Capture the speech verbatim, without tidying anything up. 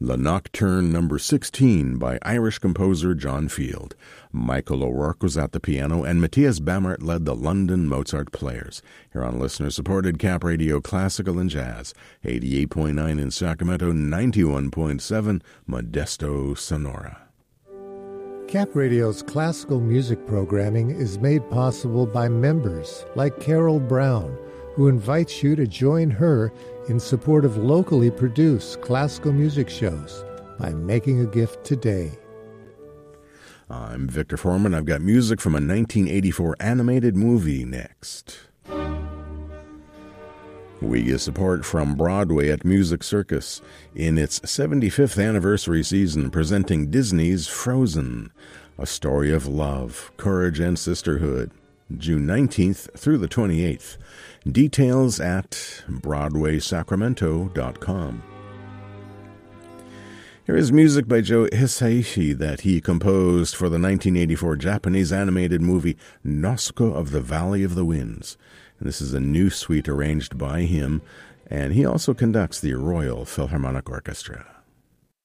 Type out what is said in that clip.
La Nocturne number sixteen by Irish composer John Field. Michael O'Rourke was at the piano, and Matthias Bamert led the London Mozart Players. Here on listener-supported Cap Radio Classical and Jazz, eighty-eight point nine in Sacramento, ninety-one point seven Modesto, Sonora. Cap Radio's classical music programming is made possible by members like Carol Brown, who invites you to join her in support of locally produced classical music shows by making a gift today. I'm Victor Foreman. I've got music from a nineteen eighty-four animated movie next. We get support from Broadway at Music Circus in its seventy-fifth anniversary season, presenting Disney's Frozen, a story of love, courage, and sisterhood, June nineteenth through the twenty-eighth. Details at broadway sacramento dot com. Here is music by Joe Hisaishi that he composed for the nineteen eighty-four Japanese animated movie Nausicaa of the Valley of the Winds. And this is a new suite arranged by him, and he also conducts the Royal Philharmonic Orchestra.